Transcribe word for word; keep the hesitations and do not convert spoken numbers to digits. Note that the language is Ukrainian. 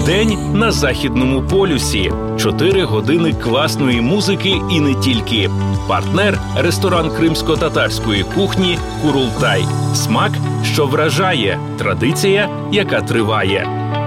День на Західному полюсі. Чотири години класної музики і не тільки. Партнер – ресторан кримсько-татарської кухні «Курултай». Смак, що вражає. Традиція, яка триває.